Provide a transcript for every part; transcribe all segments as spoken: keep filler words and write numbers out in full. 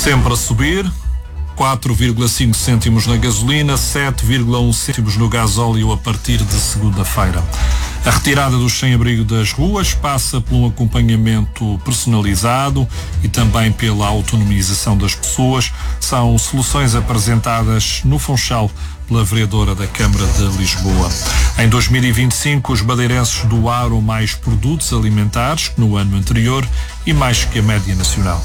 Sempre a subir, quatro vírgula cinco cêntimos na gasolina, sete vírgula um cêntimos no gasóleo a partir de segunda-feira. A retirada dos sem-abrigo das ruas passa por um acompanhamento personalizado e também pela autonomização das pessoas. São soluções apresentadas no Funchal pela vereadora da Câmara de Lisboa. Em dois mil e vinte e cinco, os madeirenses doaram mais produtos alimentares que no ano anterior e mais que a média nacional.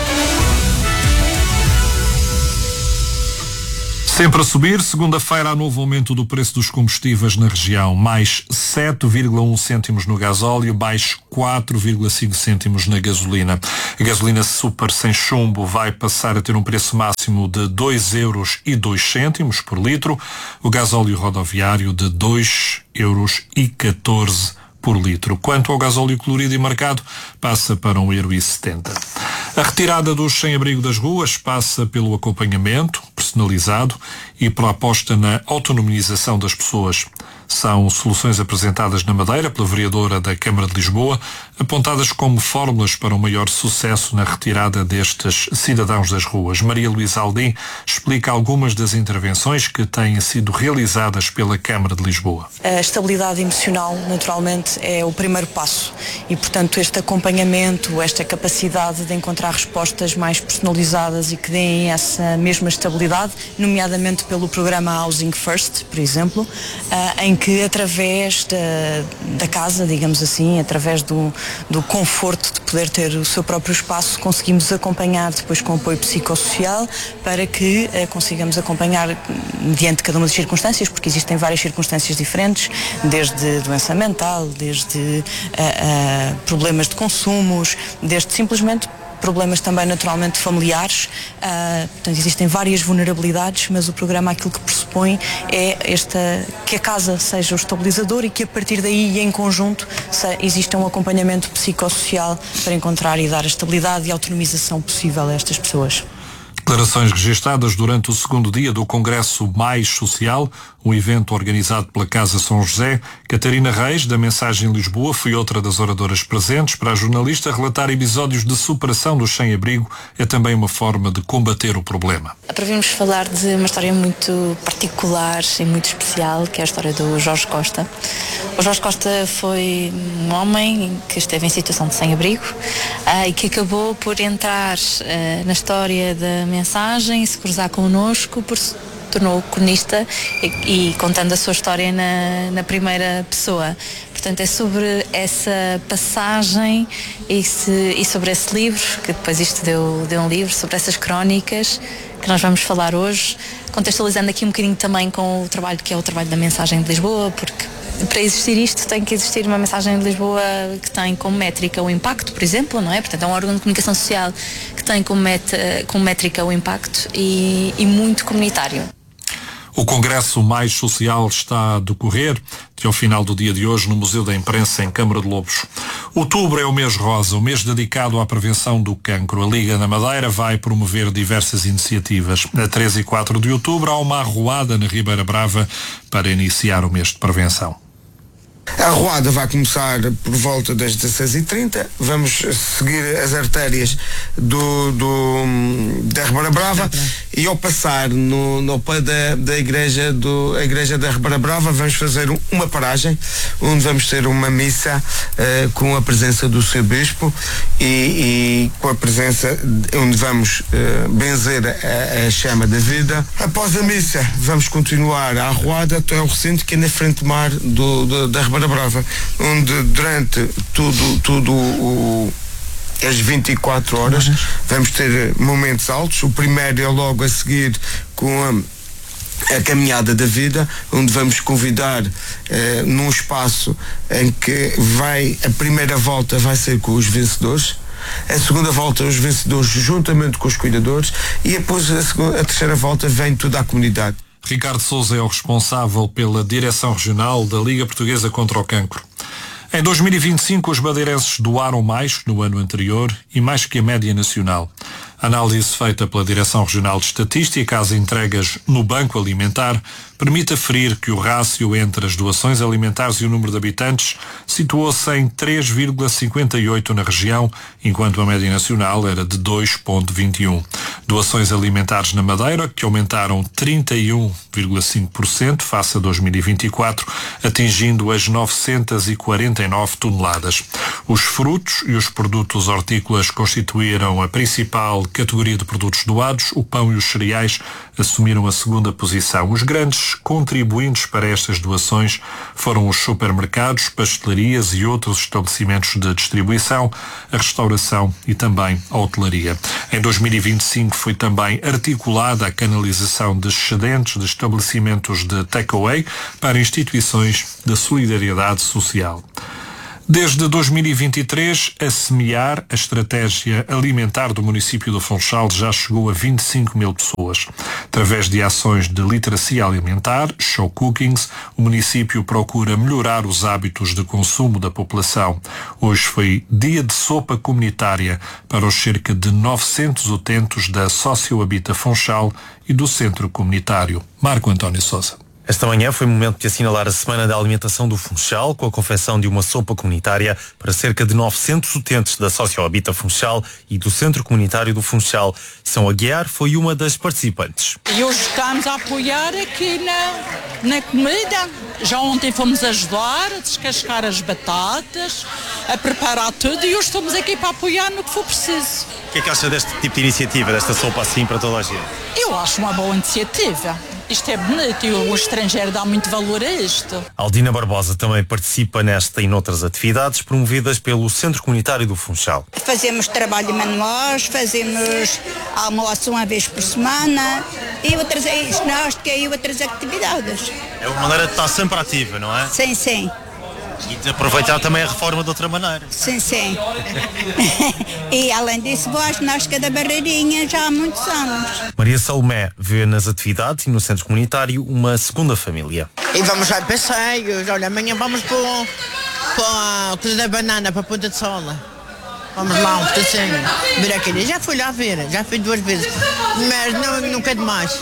Sempre a subir, segunda-feira há novo aumento do preço dos combustíveis na região, mais sete vírgula um cêntimos no gasóleo, mais quatro vírgula cinco cêntimos na gasolina. A gasolina super sem chumbo vai passar a ter um preço máximo de dois euros e dois cêntimos por litro, o gasóleo rodoviário de dois euros e catorze por litro. Quanto ao gasóleo colorido e marcado, passa para um euro e setenta. A retirada dos sem-abrigo das ruas passa pelo acompanhamento personalizado e pela aposta na autonomização das pessoas. São soluções apresentadas na Madeira pela vereadora da Câmara de Lisboa, apontadas como fórmulas para um maior sucesso na retirada destes cidadãos das ruas. Maria Luísa Aldim explica algumas das intervenções que têm sido realizadas pela Câmara de Lisboa. A estabilidade emocional, naturalmente, é o primeiro passo e, portanto, este acompanhamento, esta capacidade de encontrar respostas mais personalizadas e que deem essa mesma estabilidade, nomeadamente pelo programa Housing First, por exemplo, em que através da, da casa, digamos assim, através do, do conforto de poder ter o seu próprio espaço, conseguimos acompanhar depois com apoio psicossocial para que eh, consigamos acompanhar mediante cada uma das circunstâncias, porque existem várias circunstâncias diferentes, desde doença mental, desde uh, uh, problemas de consumos, desde simplesmente problemas também naturalmente familiares, uh, portanto existem várias vulnerabilidades, mas o programa aquilo que pressupõe é esta, que a casa seja o estabilizador e que a partir daí e em conjunto se, exista um acompanhamento psicossocial para encontrar e dar a estabilidade e autonomização possível a estas pessoas. Declarações registadas durante o segundo dia do Congresso Mais Social, um evento organizado pela Casa São José. Catarina Reis, da Mensagem Lisboa, foi outra das oradoras presentes. Para a jornalista, relatar episódios de superação do sem-abrigo é também uma forma de combater o problema. Para virmos falar de uma história muito particular e muito especial, que é a história do Jorge Costa. O Jorge Costa foi um homem que esteve em situação de sem-abrigo uh, e que acabou por entrar uh, na história da Mensagem e se cruzar connosco, por se tornou cronista e, e contando a sua história na, na primeira pessoa. Portanto, é sobre essa passagem e, se, e sobre esse livro, que depois isto deu, deu um livro, sobre essas crónicas que nós vamos falar hoje, contextualizando aqui um bocadinho também com o trabalho que é o trabalho da Mensagem de Lisboa, porque para existir isto tem que existir uma Mensagem de Lisboa que tem como métrica o impacto, por exemplo, não é? Portanto, é um órgão de comunicação social que tem como, meta, como métrica o impacto e, e muito comunitário. O Congresso Mais Social está a decorrer até ao final do dia de hoje no Museu da Imprensa em Câmara de Lobos. Outubro é o mês rosa, o mês dedicado à prevenção do cancro. A Liga na Madeira vai promover diversas iniciativas. A três e quatro de outubro há uma arruada na Ribeira Brava para iniciar o mês de prevenção. A arruada vai começar por volta das dezasseis e trinta, vamos seguir as artérias do, do, da Ribeira Brava e ao passar no, no pé da, da igreja, do, a igreja da Ribeira Brava vamos fazer um, uma paragem onde vamos ter uma missa uh, com a presença do seu bispo e, e com a presença onde vamos uh, benzer a, a chama da vida. Após a missa vamos continuar a arruada até ao recinto que é na frente mar do, do, da Ribeira Brava, onde durante tudo, tudo o, as vinte e quatro horas uhum. vamos ter momentos altos. O primeiro é logo a seguir com a, a caminhada da vida, onde vamos convidar eh, num espaço em que vai, a primeira volta vai ser com os vencedores, a segunda volta os vencedores juntamente com os cuidadores e depois a, segunda, a terceira volta vem toda a comunidade. Ricardo Sousa é o responsável pela Direção Regional da Liga Portuguesa contra o Cancro. Em dois mil e vinte e cinco, os madeirenses doaram mais que no ano anterior e mais que a média nacional. A análise feita pela Direção Regional de Estatística às entregas no Banco Alimentar permite aferir que o rácio entre as doações alimentares e o número de habitantes situou-se em três vírgula cinquenta e oito na região, enquanto a média nacional era de dois vírgula vinte e um. Doações alimentares na Madeira, que aumentaram trinta e um vírgula cinco por cento face a dois mil e vinte e quatro, atingindo as novecentas e quarenta e nove toneladas. Os frutos e os produtos hortícolas constituíram a principal categoria de produtos doados. O pão e os cereais assumiram a segunda posição. Os grandes contribuintes para estas doações foram os supermercados, pastelarias e outros estabelecimentos de distribuição, a restauração e também a hotelaria. Em dois mil e vinte e cinco foi também articulada a canalização de excedentes de estabelecimentos de takeaway para instituições da solidariedade social. Desde dois mil e vinte e três, a Semear, a estratégia alimentar do município do Funchal, já chegou a vinte e cinco mil pessoas. Através de ações de literacia alimentar, show cookings, o município procura melhorar os hábitos de consumo da população. Hoje foi dia de sopa comunitária para os cerca de novecentos utentes da Sociohabita Funchal e do Centro Comunitário. Marco António Sousa. Esta manhã foi momento de assinalar a Semana da Alimentação do Funchal, com a confecção de uma sopa comunitária para cerca de novecentos utentes da Sociohabita Funchal e do Centro Comunitário do Funchal. São Aguiar foi uma das participantes. E hoje estamos a apoiar aqui na, na comida. Já ontem fomos ajudar a descascar as batatas, a preparar tudo, e hoje estamos aqui para apoiar no que for preciso. O que é que acha deste tipo de iniciativa, desta sopa assim para toda a gente? Eu acho uma boa iniciativa. Isto é bonito e o estrangeiro dá muito valor a isto. Aldina Barbosa também participa nesta e noutras atividades promovidas pelo Centro Comunitário do Funchal. Fazemos trabalho manuais, fazemos almoço uma vez por semana e outras ginástica e outras atividades. É uma maneira de estar sempre ativa, não é? Sim, sim. E de aproveitar também a reforma de outra maneira. Sim, sim. E além disso, vou à ginástica da Barreirinha já há muitos anos. Maria Salomé vê nas atividades e no centro comunitário uma segunda família. E vamos a passeios. Olha, amanhã vamos para, para a Coisa da Banana, para a Ponta de Sola. Vamos lá um pedacinho, ver aquele. Já fui lá ver, já fui duas vezes, mas não, não quero mais.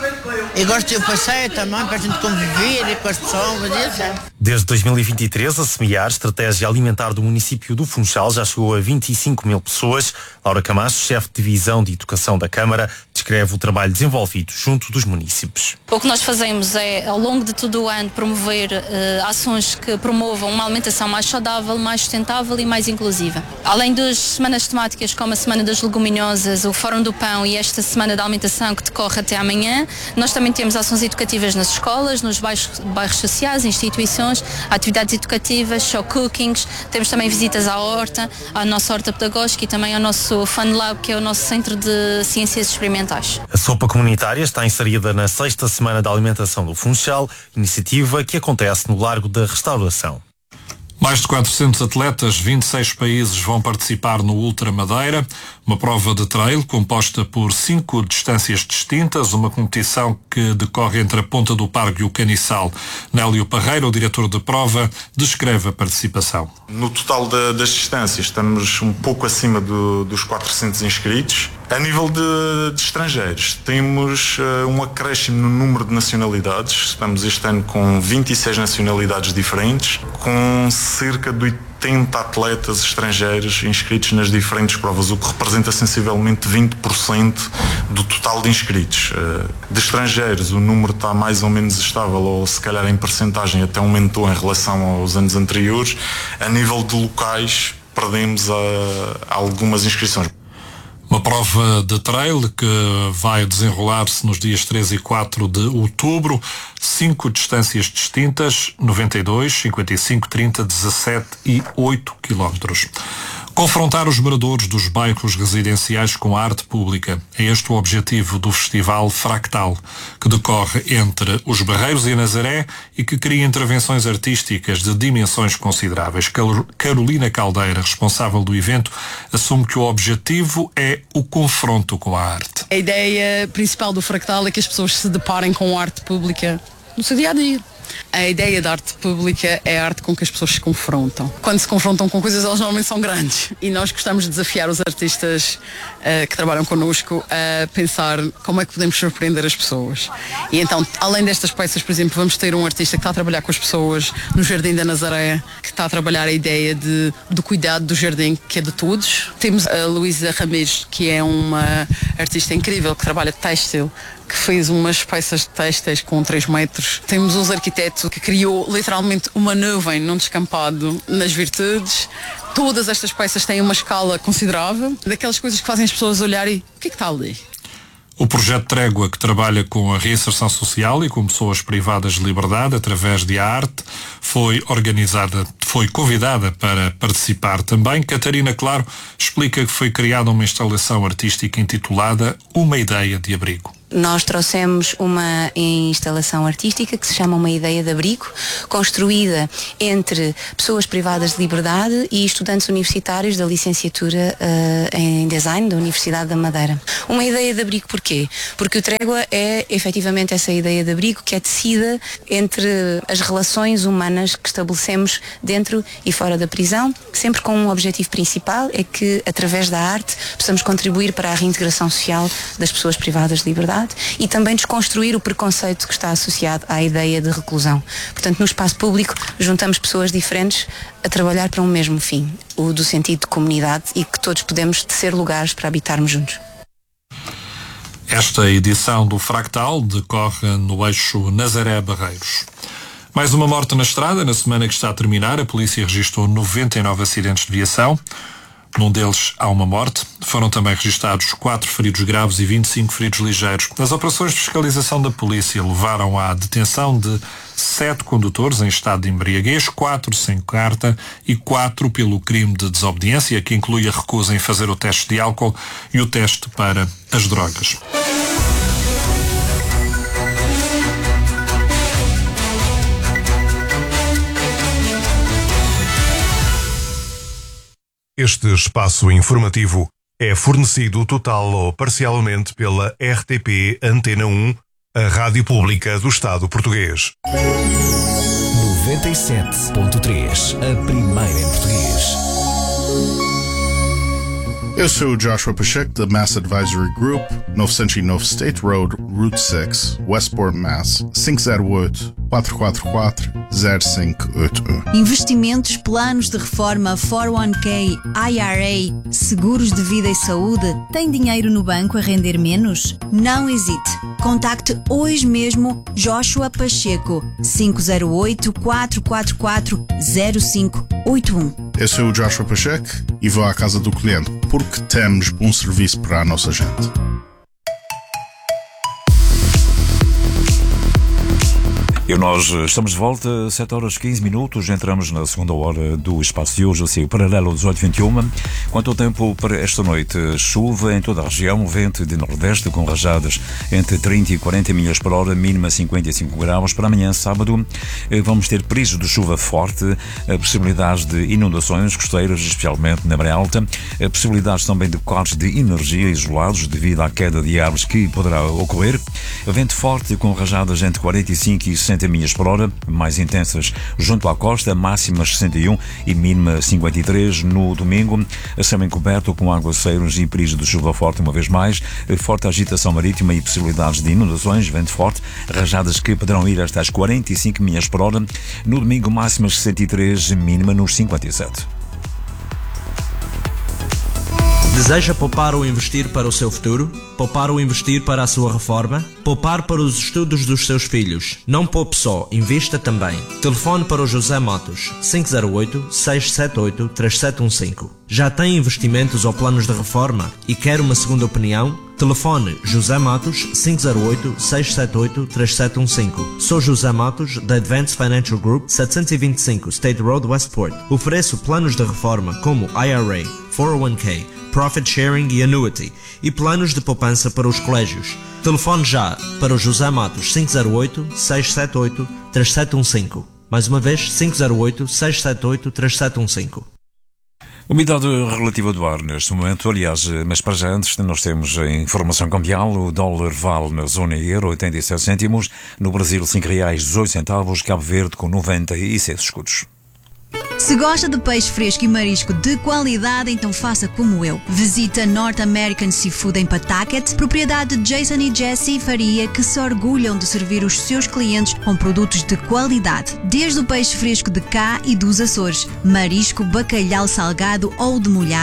E gosto de passeio também, para a gente conviver com as pessoas. Desde dois mil e vinte e três, a Semear, estratégia alimentar do município do Funchal, já chegou a vinte e cinco mil pessoas. Laura Camacho, chefe de divisão de educação da Câmara, descreve o trabalho desenvolvido junto dos municípios. O que nós fazemos é, ao longo de todo o ano, promover uh, ações que promovam uma alimentação mais saudável, mais sustentável e mais inclusiva. Além das semanas temáticas como a Semana das Leguminosas, o Fórum do Pão e esta Semana da Alimentação que decorre até amanhã, nós também temos ações educativas nas escolas, nos bairros, bairros sociais, instituições, atividades educativas, show cookings, temos também visitas à horta, à nossa horta pedagógica e também ao nosso Fun Lab, que é o nosso centro de ciências experimentais. A sopa comunitária está inserida na sexta Semana da Alimentação do Funchal, iniciativa que acontece no Largo da Restauração. Mais de quatrocentos atletas, vinte e seis países vão participar no Ultra Madeira, uma prova de trail composta por cinco distâncias distintas, uma competição que decorre entre a Ponta do Pargo e o Caniçal. Nélio Parreira, o diretor da prova, descreve a participação. No total de, das distâncias estamos um pouco acima do, dos quatrocentos inscritos. A nível de, de estrangeiros, temos uh, um acréscimo no número de nacionalidades. Estamos este ano com vinte e seis nacionalidades diferentes, com cerca de oitenta atletas estrangeiros inscritos nas diferentes provas, o que representa sensivelmente vinte por cento do total de inscritos. Uh, de estrangeiros, o número está mais ou menos estável, ou se calhar em percentagem até aumentou em relação aos anos anteriores. A nível de locais, perdemos uh, algumas inscrições. Uma prova de trail que vai desenrolar-se nos dias três e quatro de outubro. Cinco distâncias distintas, noventa e dois, cinquenta e cinco, trinta, dezassete e oito quilómetros. Confrontar os moradores dos bairros residenciais com a arte pública. É este o objetivo do Festival Fractal, que decorre entre os Barreiros e a Nazaré e que cria intervenções artísticas de dimensões consideráveis. Carolina Caldeira, responsável do evento, assume que o objetivo é o confronto com a arte. A ideia principal do Fractal é que as pessoas se deparem com a arte pública no seu dia-a-dia. A ideia da arte pública é a arte com que as pessoas se confrontam. Quando se confrontam com coisas, elas normalmente são grandes. E nós gostamos de desafiar os artistas uh, que trabalham connosco a pensar como é que podemos surpreender as pessoas. E então, além destas peças, por exemplo, vamos ter um artista que está a trabalhar com as pessoas no Jardim da Nazaré, que está a trabalhar a ideia de, do cuidado do jardim, que é de todos. Temos a Luísa Ramires, que é uma artista incrível que trabalha têxtil, que fez umas peças de têxteis com três metros. Temos um arquiteto que criou literalmente uma nuvem num descampado nas Virtudes. Todas estas peças têm uma escala considerável, daquelas coisas que fazem as pessoas olharem e o que é que está ali? O projeto Trégua, que trabalha com a reinserção social e com pessoas privadas de liberdade através de arte, foi organizada, foi convidada para participar também. Catarina Claro explica que foi criada uma instalação artística intitulada Uma Ideia de Abrigo. Nós trouxemos uma instalação artística que se chama Uma Ideia de Abrigo, construída entre pessoas privadas de liberdade e estudantes universitários da licenciatura uh, em Design da Universidade da Madeira. Uma ideia de abrigo porquê? Porque o Trégua é efetivamente essa ideia de abrigo que é tecida entre as relações humanas que estabelecemos dentro e fora da prisão, sempre com um objetivo principal, é que através da arte possamos contribuir para a reintegração social das pessoas privadas de liberdade e também desconstruir o preconceito que está associado à ideia de reclusão. Portanto, no espaço público, juntamos pessoas diferentes a trabalhar para um mesmo fim, o do sentido de comunidade e que todos podemos ser lugares para habitarmos juntos. Esta edição do Fractal decorre no eixo Nazaré-Barreiros. Mais uma morte na estrada. Na semana que está a terminar, a polícia registrou noventa e nove acidentes de viação. Num deles há uma morte. Foram também registados quatro feridos graves e vinte e cinco feridos ligeiros. As operações de fiscalização da polícia levaram à detenção de sete condutores em estado de embriaguez, quatro sem carta e quatro pelo crime de desobediência, que inclui a recusa em fazer o teste de álcool e o teste para as drogas. Este espaço informativo é fornecido total ou parcialmente pela R T P Antena um, a Rádio Pública do Estado Português. noventa e sete ponto três, a primeira em português. Eu sou o Joshua Pacheco, da Mass Advisory Group, novecentos e nove State Road, Route seis, Westport, Mass. cinco zero oito, quatro quatro quatro, zero cinco oito um. Investimentos, planos de reforma, quatro um K, I R A, seguros de vida e saúde. Tem dinheiro no banco a render menos? Não hesite. Contacte hoje mesmo Joshua Pacheco, cinco zero oito, quatro quatro quatro, zero cinco oito um. Eu sou o Joshua Pacheco e vou à casa do cliente porque temos bom serviço para a nossa gente. E nós estamos de volta, sete horas e quinze minutos, entramos na segunda hora do espaço de hoje, assim, paralelo dezoito vinte e um. Quanto ao tempo para esta noite, chuva em toda a região, vento de nordeste com rajadas entre trinta e quarenta milhas por hora, mínima cinquenta e cinco graus. Para amanhã, sábado, vamos ter períodos de chuva forte, possibilidades de inundações costeiras, especialmente na Maré Alta, possibilidades também de cortes de energia isolados devido à queda de árvores que poderá ocorrer, vento forte com rajadas entre quarenta e cinco e sessenta milhas por hora, mais intensas junto à costa, máximas sessenta e um e mínima cinquenta e três no domingo. Céu encoberto com aguaceiros e períodos de chuva forte uma vez mais, forte agitação marítima e possibilidades de inundações, vento forte, rajadas que poderão ir até às quarenta e cinco milhas por hora. No domingo, máximas sessenta e três, mínima nos cinquenta e sete. Deseja poupar ou investir para o seu futuro? Poupar ou investir para a sua reforma? Poupar para os estudos dos seus filhos? Não poupe só, invista também. Telefone para o José Matos, cinco zero oito, seis sete oito, três sete um cinco. Já tem investimentos ou planos de reforma e quer uma segunda opinião? Telefone José Matos, cinco zero oito, seis sete oito, três sete um cinco. Sou José Matos, da Advanced Financial Group, setecentos e vinte e cinco State Road, Westport. Ofereço planos de reforma como I R A, quatro um K, Profit Sharing e Annuity e planos de poupança para os colégios. Telefone já para o José Matos, cinco zero oito, seis sete oito, três sete um cinco. Mais uma vez, cinco zero oito, seis sete oito, três sete um cinco. Umidade relativa do ar neste momento, aliás, mas para já antes nós temos a informação cambial. O dólar vale na zona euro oitenta e sete cêntimos, no Brasil cinco reais dezoito centavos, Cabo Verde com noventa e seis escudos. Se gosta de peixe fresco e marisco de qualidade, então faça como eu. Visita North American Seafood em Pawtucket, propriedade de Jason e Jessie Faria, que se orgulham de servir os seus clientes com produtos de qualidade. Desde o peixe fresco de cá e dos Açores, marisco, bacalhau salgado ou demolhado,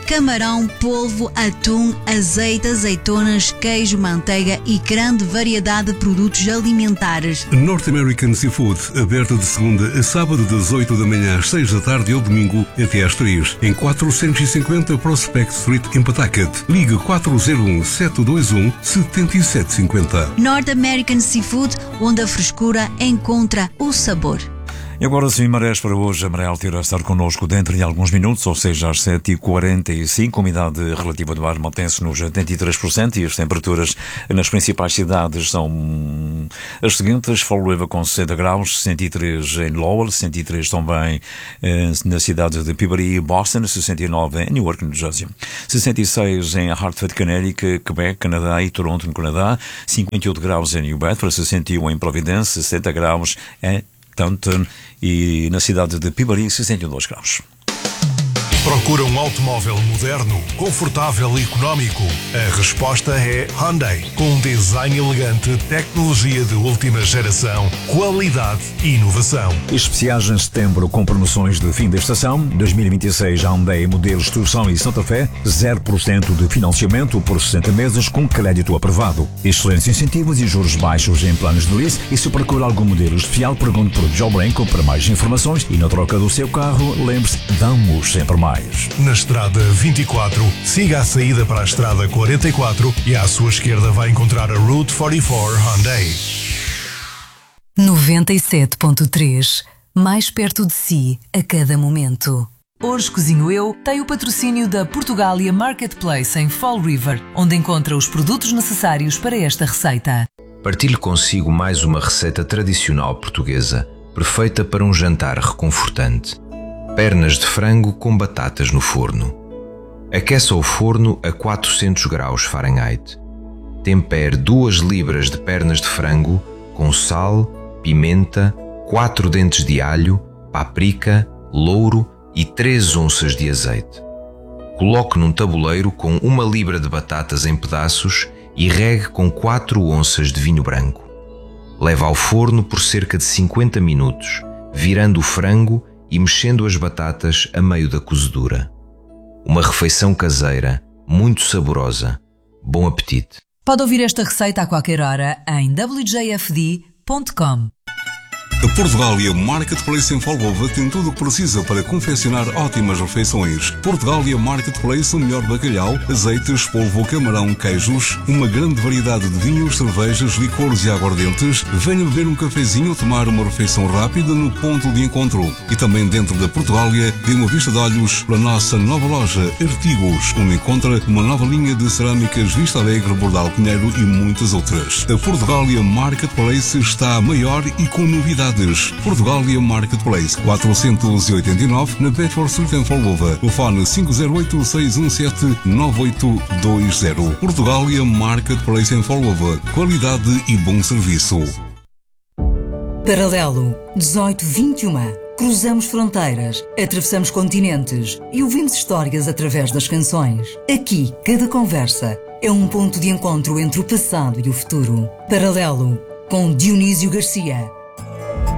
camarão, polvo, atum, azeite, azeitonas, queijo, manteiga e grande variedade de produtos alimentares. North American Seafood, aberto de segunda a sábado das oito da manhã às seis da tarde ou domingo até às três, em quatrocentos e cinquenta Prospect Street em Pawtucket. Ligue quatro zero um, sete dois um, sete sete cinco zero. North American Seafood, onde a frescura encontra o sabor. E agora sim, marés para hoje. A maré alta irá estar connosco dentro de alguns minutos, ou seja, às sete e quarenta e cinco. A umidade relativa do ar mantém-se nos oitenta e três por cento e as temperaturas nas principais cidades são as seguintes. Followiva com sessenta graus, sessenta e três em Lowell, sessenta e três também eh, na cidade de Peabody e Boston, sessenta e nove em Newark, New Jersey, sessenta e seis em Hartford, Connecticut, Quebec, Canadá e Toronto, no Canadá, cinquenta e oito graus em New Bedford, sessenta e um em Providence, sessenta graus em Taunton e na cidade de Peabody, sessenta e dois graus. Procura um automóvel moderno, confortável e económico? A resposta é Hyundai. Com um design elegante, tecnologia de última geração, qualidade e inovação. Especiais em setembro com promoções de fim da estação. dois mil e vinte e seis Hyundai modelos Tucson e Santa Fé, zero por cento de financiamento por sessenta meses com crédito aprovado. Excelentes incentivos e juros baixos em planos de lease. E se procura algum modelo especial, pergunte por Joe Branco para mais informações. E na troca do seu carro, lembre-se, damos sempre mais. Na estrada vinte e quatro, siga a saída para a estrada quarenta e quatro e à sua esquerda vai encontrar a Route quarenta e quatro Hyundai. noventa e sete ponto três, mais perto de si a cada momento. Hoje Cozinho Eu tem o patrocínio da Portugália Marketplace em Fall River, onde encontra os produtos necessários para esta receita. Partilho consigo mais uma receita tradicional portuguesa, perfeita para um jantar reconfortante. Pernas de frango com batatas no forno. Aqueça o forno a quatrocentos graus Fahrenheit. Tempere duas libras de pernas de frango com sal, pimenta, quatro dentes de alho, páprica, louro e três onças de azeite. Coloque num tabuleiro com uma libra de batatas em pedaços e regue com quatro onças de vinho branco. Leve ao forno por cerca de cinquenta minutos, virando o frango e mexendo as batatas a meio da cozedura. Uma refeição caseira, muito saborosa. Bom apetite! Pode ouvir esta receita a qualquer hora em w j f d ponto com. A Portugália Marketplace em Folgova tem tudo o que precisa para confeccionar ótimas refeições. Portugália Marketplace, o melhor bacalhau, azeites, polvo, camarão, queijos, uma grande variedade de vinhos, cervejas, licores e aguardentes. Venha beber um cafezinho ou tomar uma refeição rápida no ponto de encontro. E também dentro da Portugália, dê uma vista de olhos para a nossa nova loja Artigos, onde encontra uma nova linha de cerâmicas Vista Alegre, Bordal Pinheiro e muitas outras. A Portugália Marketplace está maior e com novidades. Portugália Marketplace, quatrocentos e oitenta e nove, na Bedford Street em Folgova. Telefone cinco zero oito, seis um sete, nove oito dois zero. Portugália Marketplace em Folgova. Qualidade e bom serviço. Paralelo dezoito vinte e um. Cruzamos fronteiras, atravessamos continentes e ouvimos histórias através das canções. Aqui, cada conversa é um ponto de encontro entre o passado e o futuro. Paralelo, com Dionísio Garcia.